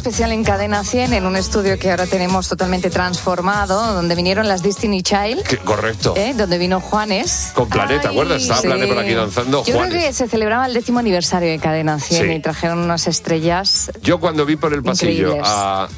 especial en Cadena 100, en un estudio que ahora tenemos totalmente transformado, donde vinieron las Destiny Child. Correcto. Donde vino Juanes. Con Planeta, ¿te acuerdas? Estaba sí. Planeta por aquí danzando. Yo Juanes. creo que se celebraba el 10º aniversario de Cadena 100 y trajeron unas estrellas. Yo cuando vi por el pasillo increíbles.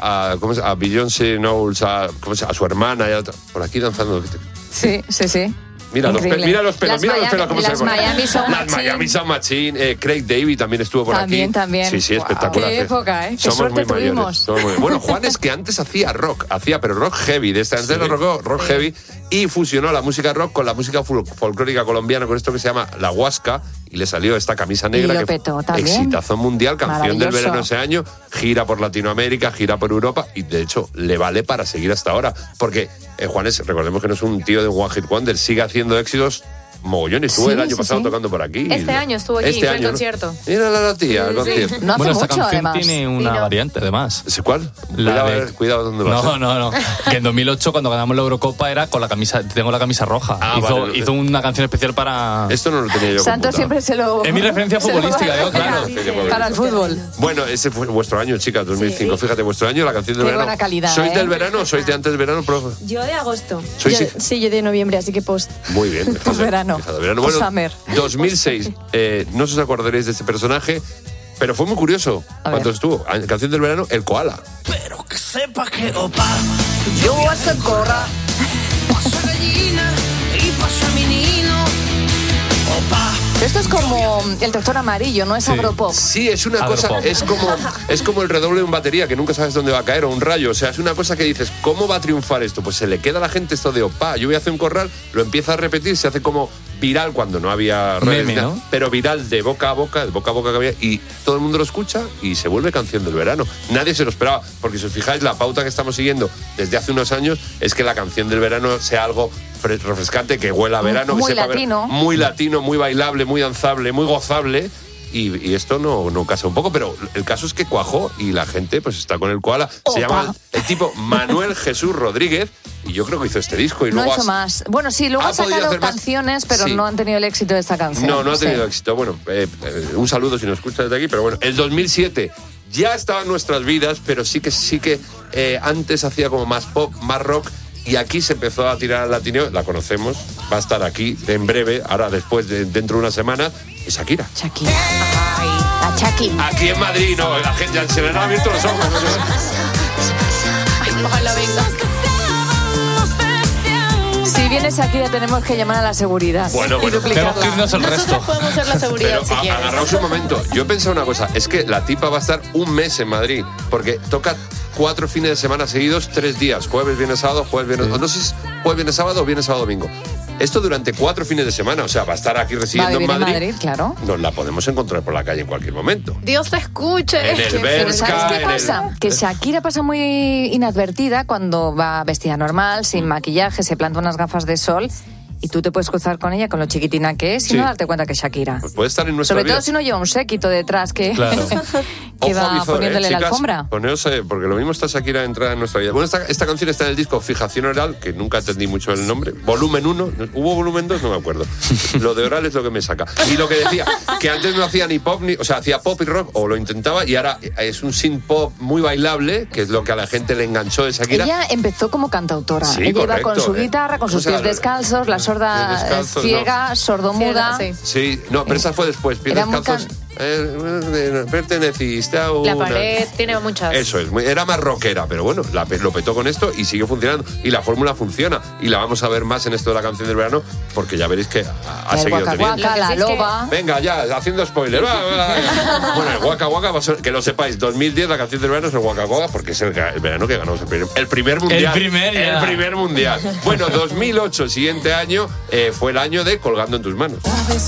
a Beyoncé Knowles, a su hermana, por aquí danzando. Sí. Mira los pelos cómo se ponen. Miami Sound Las Miami Sound Machine. Craig David también estuvo por aquí. También. Sí, espectacular. Qué época, ¿eh? Qué Somos suerte muy mayores. tuvimos. Bueno, Juanes, que antes hacía rock, pero rock heavy, antes era rock heavy, y fusionó la música rock con la música folclórica colombiana, con esto que se llama La Huasca, y le salió esta camisa negra. Y lo petó también. Exitazo mundial, canción del verano ese año, gira por Latinoamérica, gira por Europa, y de hecho le vale para seguir hasta ahora, porque Juanes, recordemos que no es un tío de un One Hit Wonder, sigue haciendo éxitos mogollón. Estuvo el año pasado tocando por aquí. Este año estuvo aquí, fue el concierto. Mira la tía, el concierto. No hace esta mucho, canción además. tiene una variante, además. ¿Cuál? Cuidado dónde vas. No. Que en 2008, cuando ganamos la Eurocopa, era con la camisa, tengo la camisa roja. Hizo una canción especial para... Esto no lo tenía yo. Santos siempre se lo... Es mi referencia futbolística, claro. Para el fútbol. Bueno, ese fue vuestro año, chicas, 2005. Fíjate, vuestro año, la canción del verano. Buena calidad, ¿Sois del verano o sois de antes del verano, profe? Yo de agosto. Sí, yo de noviembre, así que post. Muy bien. Verano. Bueno, 2006. No os acordaréis de este personaje, pero fue muy curioso cuando estuvo. En canción del verano, el koala. Pero que sepa que opa, yo hace corra. paso gallina y paso menino. Opa. Esto es como el Tractor Amarillo, ¿no? Es agropop. Sí, es una cosa, es como el redoble de un batería que nunca sabes dónde va a caer, o un rayo. O sea, es una cosa que dices, ¿cómo va a triunfar esto? Pues se le queda a la gente esto de opa, yo voy a hacer un corral, lo empieza a repetir, se hace como viral cuando no había redes, meme, ¿no? Pero viral de boca a boca que había, y todo el mundo lo escucha y se vuelve canción del verano. Nadie se lo esperaba, porque si os fijáis, la pauta que estamos siguiendo desde hace unos años es que la canción del verano sea algo refrescante, que huela a verano, muy que sepa latino. muy latino, muy bailable, muy danzable, muy gozable. Y esto no casa un poco, pero el caso es que cuajó y la gente pues está con el koala. Se llama el tipo Manuel Jesús Rodríguez, y yo creo que hizo este disco. Y No luego ha hecho más. Bueno, sí, luego ha sacado canciones, pero sí. No han tenido el éxito de esta canción. No ha tenido éxito. Bueno, un saludo si nos escuchas desde aquí, pero bueno, el 2007 ya estaba en nuestras vidas, pero sí que antes hacía como más pop, más rock. Y aquí se empezó a tirar al latino, la conocemos, va a estar aquí en breve, ahora después, dentro de una semana, y Shakira. La Shaki. Aquí en Madrid, no, la gente se le han abierto los ojos. Ojalá venga. Si viene Shakira, tenemos que llamar a la seguridad. Bueno, y duplicarla. Tenemos que irnos el resto. Nosotros podemos ser la seguridad Pero si quieres. agarraos un momento, yo he pensado una cosa, es que la tipa va a estar un mes en Madrid, porque toca 4 fines de semana seguidos, 3 días, jueves, viernes, sábado, no sé si es jueves, viernes, sábado o viernes, sábado, domingo. Esto durante 4 fines de semana, o sea, va a estar aquí residiendo en Madrid. Madrid, claro. Nos la podemos encontrar por la calle en cualquier momento. Dios te escuche. En el Pero Bershka, ¿sabes qué pasa? Que Shakira pasa muy inadvertida cuando va vestida normal, sin maquillaje, se planta unas gafas de sol. Y tú te puedes cruzar con ella, con lo chiquitina que es, y no darte cuenta que es Shakira. Pues puede estar en nuestra Sobre vida. todo si no lleva un séquito detrás que, Claro. que Ojo va avizor, poniéndole la chicas, alfombra. Poneos, porque lo mismo está Shakira entrada en nuestra vida. Bueno, esta canción está en el disco Fijación Oral, que nunca entendí mucho el nombre. Volumen 1, ¿hubo volumen 2? No me acuerdo. Lo de oral es lo que me saca. Y lo que decía, que antes no hacía ni pop, o sea, hacía pop y rock, o lo intentaba, y ahora es un synth pop muy bailable, que es lo que a la gente le enganchó de Shakira. Ella empezó como cantautora. Sí, Ella correcto, iba con su guitarra, con sus pies descalzos, la sorda ciega, sordomuda. Sí, no, pero esa fue después. Pies descalzos. Perteneciste a una... La pared tiene muchas. Eso es, era más rockera, pero bueno, lo petó con esto y sigue funcionando. Y la fórmula funciona. Y la vamos a ver más en esto de la canción del verano, porque ya veréis que ha seguido Waka teniendo. Waka, la loba. Venga, ya, haciendo spoiler. Bueno, el Waka Waka, que lo sepáis, 2010 la canción del verano es el Waka Waka, porque es el verano que ganamos el primer mundial. El primer mundial. Bueno, 2008, siguiente año, fue el año de Colgando en tus manos.